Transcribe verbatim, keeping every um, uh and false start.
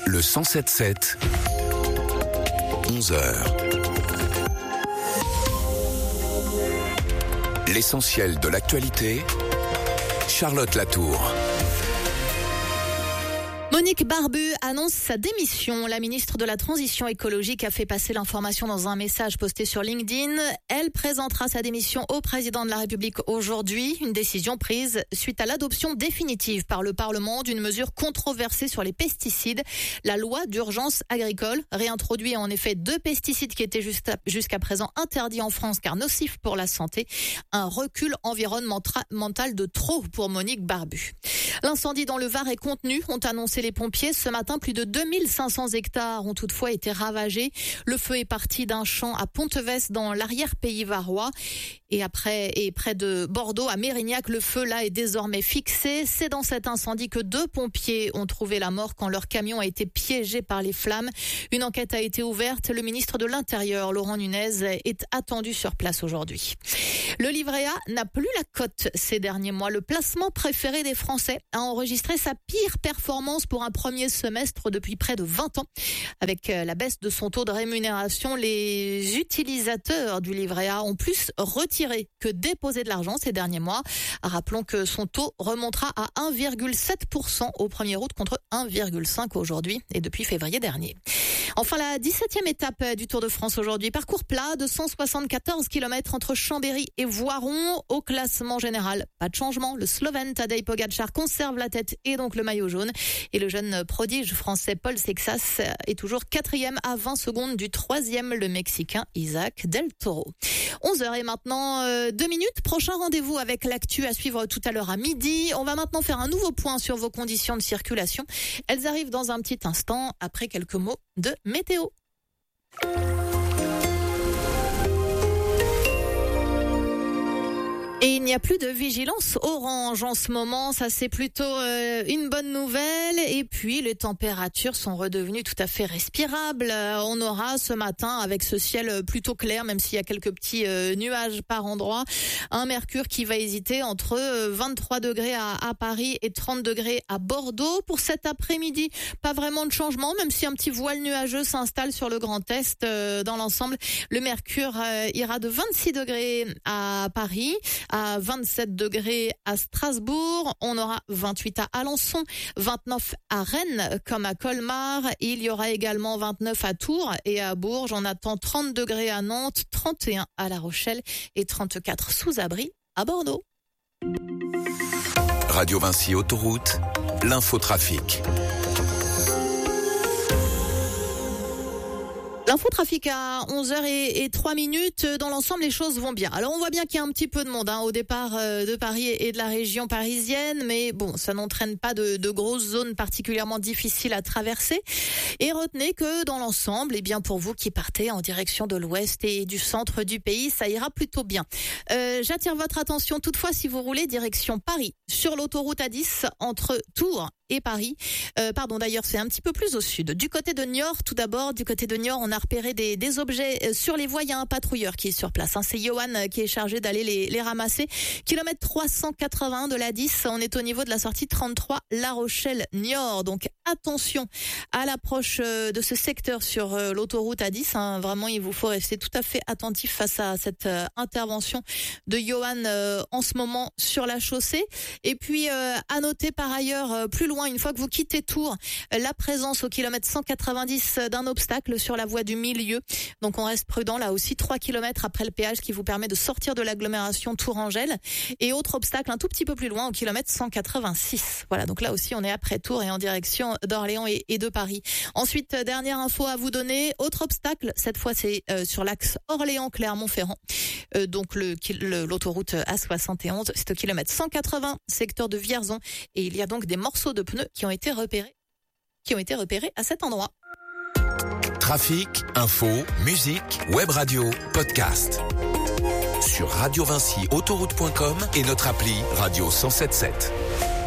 Le cent sept sept, onze heures. L'essentiel de l'actualité, Charlotte Latour. Monique Barbu annonce sa démission. La ministre de la Transition écologique a fait passer l'information dans un message posté sur LinkedIn. Elle présentera sa démission au président de la République aujourd'hui. Une décision prise suite à l'adoption définitive par le Parlement d'une mesure controversée sur les pesticides. La loi d'urgence agricole réintroduit en effet deux pesticides qui étaient jusqu'à présent interdits en France car nocifs pour la santé. Un recul environnemental de trop pour Monique Barbu. L'incendie dans le Var est contenu, ont annoncé les pompiers. Ce matin, plus de deux mille cinq cents hectares ont toutefois été ravagés. Le feu est parti d'un champ à Pontevès dans l'arrière-pays varois. Et après, et près de Bordeaux, à Mérignac, le feu là est désormais fixé. C'est dans cet incendie que deux pompiers ont trouvé la mort quand leur camion a été piégé par les flammes. Une enquête a été ouverte. Le ministre de l'Intérieur, Laurent Nunez, est attendu sur place aujourd'hui. Le livret A n'a plus la cote ces derniers mois. Le placement préféré des Français a enregistré sa pire performance pour un premier semestre depuis près de vingt ans. Avec la baisse de son taux de rémunération, les utilisateurs du livret A ont plus retiré que déposé de l'argent ces derniers mois. Rappelons que son taux remontera à un virgule sept pour cent au premier août contre un virgule cinq pour cent aujourd'hui et depuis février dernier. Enfin, la dix-septième étape du Tour de France aujourd'hui. Parcours plat de cent soixante-quatorze kilomètres entre Chambéry et Voiron. Au classement général, pas de changement. Le Slovène Tadej Pogačar conserve la tête et donc le maillot jaune. Et le jeune prodige français Paul Sexas est toujours quatrième à vingt secondes du troisième, le Mexicain Isaac Del Toro. onze heures et maintenant euh, deux minutes. Prochain rendez-vous avec l'actu à suivre tout à l'heure à midi. On va maintenant faire un nouveau point sur vos conditions de circulation. Elles arrivent dans un petit instant après quelques mots de météo. Et il n'y a plus de vigilance orange en ce moment, ça c'est plutôt euh, une bonne nouvelle. Et puis les températures sont redevenues tout à fait respirables. Euh, on aura ce matin, avec ce ciel plutôt clair, même s'il y a quelques petits euh, nuages par endroit, un mercure qui va hésiter entre euh, vingt-trois degrés à, à Paris et trente degrés à Bordeaux. Pour cet après-midi, pas vraiment de changement, même si un petit voile nuageux s'installe sur le Grand Est. Euh, dans l'ensemble, le mercure euh, ira de vingt-six degrés à Paris, à vingt-sept degrés à Strasbourg, on aura vingt-huit à Alençon, vingt-neuf à Rennes comme à Colmar, il y aura également vingt-neuf à Tours et à Bourges, on attend trente degrés à Nantes, trente et un à La Rochelle et trente-quatre sous abri à Bordeaux. Radio Vinci Autoroute, l'infotrafic. L'infotrafic à onze heures et trois minutes. Dans l'ensemble, les choses vont bien. Alors, on voit bien qu'il y a un petit peu de monde hein, au départ de Paris et de la région parisienne. Mais bon, ça n'entraîne pas de, de grosses zones particulièrement difficiles à traverser. Et retenez que dans l'ensemble, eh bien pour vous qui partez en direction de l'ouest et du centre du pays, ça ira plutôt bien. Euh, j'attire votre attention toutefois si vous roulez direction Paris, sur l'autoroute A dix entre Tours et Paris. Euh, pardon, d'ailleurs, c'est un petit peu plus au sud. Du côté de Niort, tout d'abord, du côté de Niort, on a repéré des, des objets sur les voies. Il y a un patrouilleur qui est sur place. Hein. C'est Johan qui est chargé d'aller les, les ramasser. Kilomètre trois cent quatre-vingt-un de l'A dix. On est au niveau de la sortie trente-trois La Rochelle-Niort. Donc, attention à l'approche de ce secteur sur l'autoroute A dix. Hein. Vraiment, il vous faut rester tout à fait attentif face à cette euh, intervention de Johan euh, en ce moment sur la chaussée. Et puis, euh, à noter par ailleurs, euh, plus loin, une fois que vous quittez Tours, la présence au kilomètre cent quatre-vingt-dix d'un obstacle sur la voie du milieu. Donc on reste prudent là aussi, trois kilomètres après le péage qui vous permet de sortir de l'agglomération Tours-Angèle. Et autre obstacle un tout petit peu plus loin au kilomètre cent quatre-vingt-six. Voilà, donc là aussi on est après Tours et en direction d'Orléans et, et de Paris. Ensuite, dernière info à vous donner, autre obstacle, cette fois c'est euh, sur l'axe Orléans-Clermont-Ferrand. Euh, donc le, le, l'autoroute A soixante et onze, c'est au kilomètre cent quatre-vingts, secteur de Vierzon. Et il y a donc des morceaux de pneus qui ont été repérés, qui ont été repérés à cet endroit. Trafic, info, musique, web radio, podcast. Sur radio vinci autoroute point com et notre appli Radio cent soixante-dix-sept.